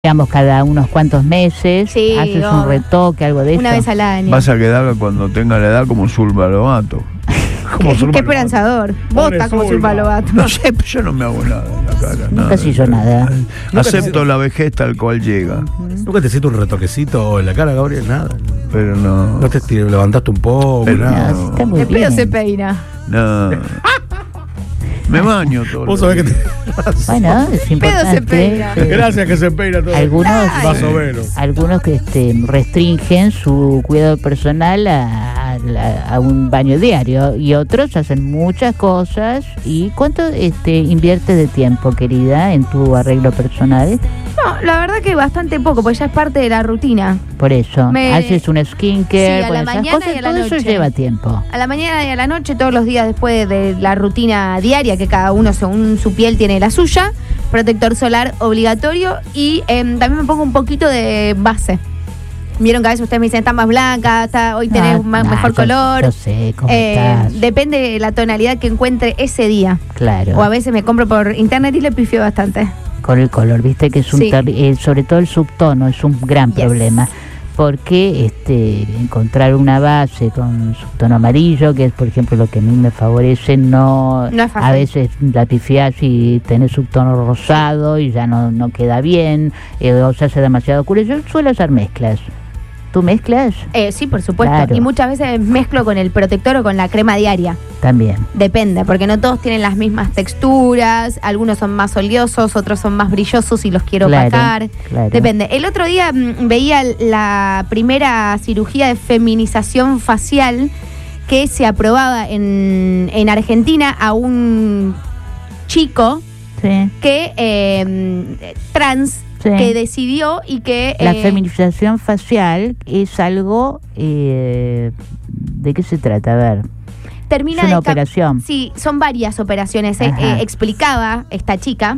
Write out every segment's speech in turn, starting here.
digamos, cada unos cuantos meses, Sí, haces obvio. un retoque, algo de eso. Una vez al año. Vas a quedar cuando tenga la edad como Zulma Lobato. Qué esperanzador. Vota como Zulma Lobato. No sé, yo no me hago nada en la cara. Nunca se hizo nada. Acepto la vejez tal cual llega. ¿Nunca te hiciste un retoquecito en la cara, Gabriel? Nada. Pero no. ¿No te levantaste un poco? Pero nada? No, está muy El pedo bien. se peina. No. Me baño todo. Vos sabés que te... Bueno, es Pedo importante. se peina. Gracias que se peina todo. Algunos, Más o menos. algunos que restringen su cuidado personal a un baño diario y otros hacen muchas cosas. ¿Y cuánto inviertes de tiempo, querida, en tu arreglo personal? No, la verdad que bastante poco, porque ya es parte de la rutina. Por eso, haces un skincare, Sí, a la esas mañana cosas, y a la todo eso noche. lleva tiempo. A la mañana y a la noche, todos los días después de la rutina diaria, que cada uno según su piel tiene la suya. Protector solar obligatorio y también me pongo un poquito de base. Vieron que a veces ustedes me dicen, está más blanca, hoy tenés mejor color. Yo sé cómo estás. Depende de la tonalidad que encuentre ese día. Claro. O a veces me compro por internet y le pifio bastante. Con el color, viste que es un Sí. sobre todo el subtono es un gran Yes. problema, porque encontrar una base con subtono amarillo, que es por ejemplo lo que a mí me favorece, no es fácil. a veces la pifiás y tenés subtono rosado y ya no queda bien, o se hace demasiado oscuro. Yo suelo hacer mezclas. ¿Tú mezclas? Sí, por supuesto. Claro. Y muchas veces mezclo con el protector o con la crema diaria. También. Depende, porque no todos tienen las mismas texturas, algunos son más oleosos, otros son más brillosos y los quiero Claro, opacar. claro. Depende. El otro día veía la primera cirugía de feminización facial que se aprobaba en Argentina a un chico Sí. que trans, Sí. que decidió y que... La feminización facial es algo... ¿de qué se trata? A ver. termina Es una de operación. Sí, son varias operaciones. Ajá. Explicaba esta chica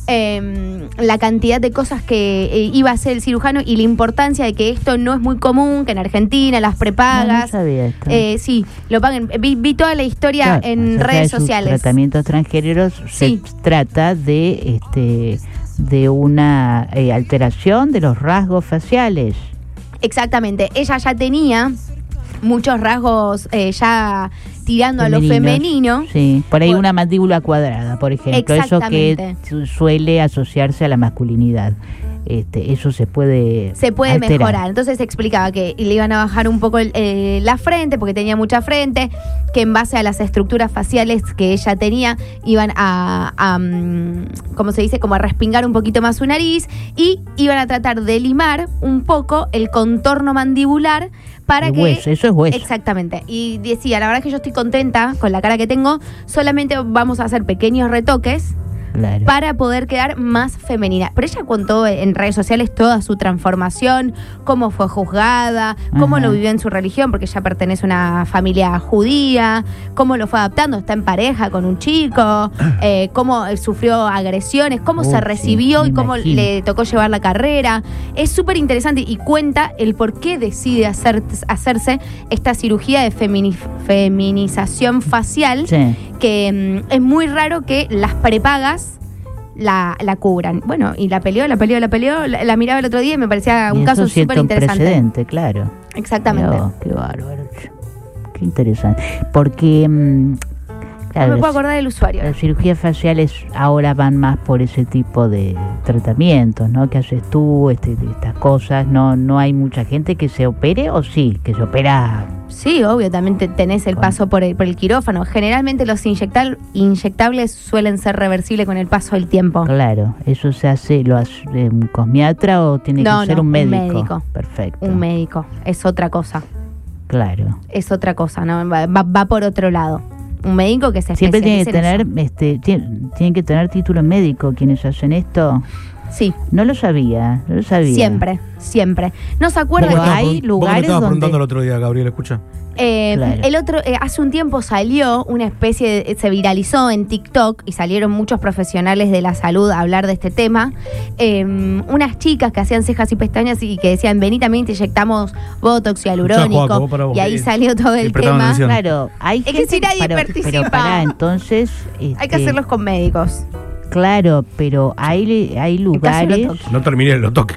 la cantidad de cosas que iba a hacer el cirujano y la importancia de que esto no es muy común, que en Argentina las prepagas. No sabía esto. Sí, lo pagan. Vi toda la historia Claro, en acerca redes de sus sociales. Tratamientos transgéneros Sí. se trata de una alteración de los rasgos faciales. Exactamente. Ella ya tenía muchos rasgos ya tirando a lo Femeninos. femenino. Sí, por ahí Por- una mandíbula cuadrada, por ejemplo, eso que Exactamente. suele asociarse a la masculinidad. Eso se puede alterar. mejorar. Entonces explicaba que le iban a bajar un poco la frente, porque tenía mucha frente, que en base a las estructuras faciales que ella tenía, iban ¿cómo se dice? Como a respingar un poquito más su nariz, y iban a tratar de limar un poco el contorno mandibular para El que... hueso, eso es hueso. Exactamente. Y decía, la verdad es que yo estoy contenta con la cara que tengo, solamente vamos a hacer pequeños retoques Claro. para poder quedar más femenina. Pero ella contó en redes sociales toda su transformación, cómo fue juzgada, cómo Ajá. lo vivió en su religión, porque ella pertenece a una familia judía, cómo lo fue adaptando, está en pareja con un chico, cómo sufrió agresiones, cómo se Sí, recibió me y cómo imagino. le tocó llevar la carrera. Es súper interesante y cuenta el por qué decide hacerse esta cirugía de feminización facial, Sí. que es muy raro que las prepagas la cubran. Bueno, y la peleó, la miraba el otro día y me parecía un Y caso eso sienta súper un interesante. precedente, claro. Exactamente. Mirá vos, qué bárbaro. Qué interesante. Porque, No claro, me puedo acordar del usuario. las cirugías faciales ahora van más por ese tipo de tratamientos, ¿no? Que haces tú, estas cosas. No hay mucha gente que se opere, o sí, que se opera. Sí, obvio, también tenés el paso por el quirófano. Generalmente los inyectables suelen ser reversibles con el paso del tiempo. Clalo, eso se hace, ¿lo hace un cosmiatra o tiene No, que ser no, un un médico? médico. Perfecto. Un médico, es otra cosa. Claro. Es otra cosa, ¿no? Va por otro lado. Un médico que se Siempre tiene que especialice tener, en eso. tienen que tener título médico quienes hacen esto. Sí, No lo sabía. siempre. ¿No se acuerdan Pero que hay Vos me lugares estabas donde- preguntando el otro día, Gabriel, escucha. Claro. el otro, hace un tiempo salió una especie de, se viralizó en TikTok y salieron muchos profesionales de la salud a hablar de este tema, unas chicas que hacían cejas y pestañas y que decían, vení también te inyectamos botox y Escuchá, Joaco, hialurónico, vos para vos. y ahí salió todo el prestaban tema. atención. Claro, hay Es que gente si nadie pero participa. pará, entonces Hay que hacerlos con médicos. Claro, pero hay casi lo lugares. toque. No terminé, lo toque.